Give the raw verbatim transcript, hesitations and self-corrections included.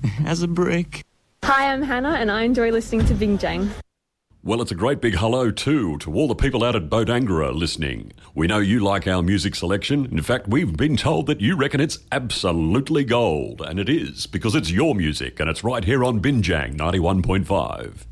as a brick. Hi, I'm Hannah and I enjoy listening to Bing Jang. Well, it's a great big hello too to all the people out at Bodangara listening. We know you like our music selection. In fact, we've been told that you reckon it's absolutely gold. And it is, because it's your music and it's right here on Binjang ninety-one point five.